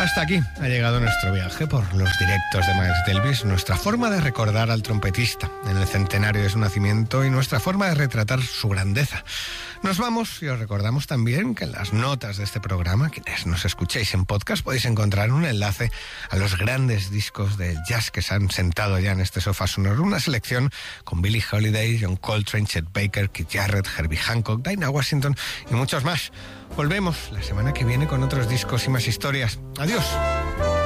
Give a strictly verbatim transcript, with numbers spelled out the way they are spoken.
Hasta aquí ha llegado nuestro viaje por los directos de Miles Davis, nuestra forma de recordar al trompetista en el centenario de su nacimiento y nuestra forma de retratar su grandeza. Nos vamos y os recordamos también que en las notas de este programa, quienes nos escuchéis en podcast, podéis encontrar un enlace a los grandes discos de jazz que se han sentado ya en este sofá sonoro. Una selección con Billie Holiday, John Coltrane, Chet Baker, Keith Jarrett, Herbie Hancock, Dinah Washington y muchos más. Volvemos la semana que viene con otros discos y más historias. Adiós.